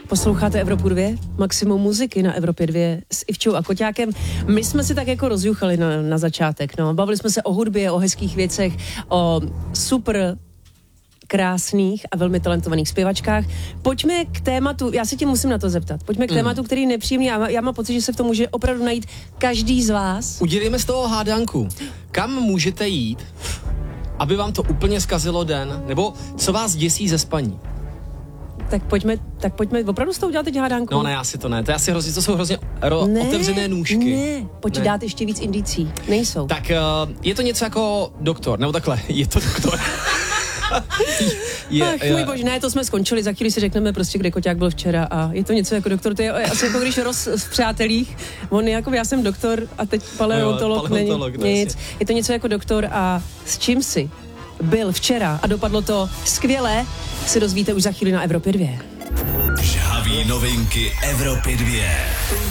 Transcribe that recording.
Posloucháte Evropu 2? Maximum muziky na Evropě 2 s Ivčou a Koťákem. My jsme si tak jako rozjuchali na začátek, no. Bavili jsme se o hudbě, o hezkých věcech, o super krásných a velmi talentovaných zpěvačkách. Pojďme k tématu, já se tě musím na to zeptat, pojďme k tématu, který je nepříjemný a já mám pocit, že se v tom může opravdu najít každý z vás. Udělíme z toho hádanku. Kam můžete jít, aby vám to úplně zkazilo den? Nebo co vás děsí ze spaní? Tak pojďme opravdu s tou udělat teď hádánku. No ne, asi to ne. To jsou hrozně otevřené nůžky. Ne, pojď dát ještě víc indicí. Nejsou. Tak je to něco jako doktor, nebo takhle, je to doktor. Můj bože, ne, to jsme skončili, za chvíli si řekneme prostě, kde Koťák byl včera a je to něco jako doktor, to je asi jako když v přátelích, on je jako, já jsem doktor a teď paleontolog není nic, je to něco jako doktor a s čím si byl včera a dopadlo to skvěle, se dozvíte už za chvíli na Evropě 2. Žhaví novinky Evropy 2.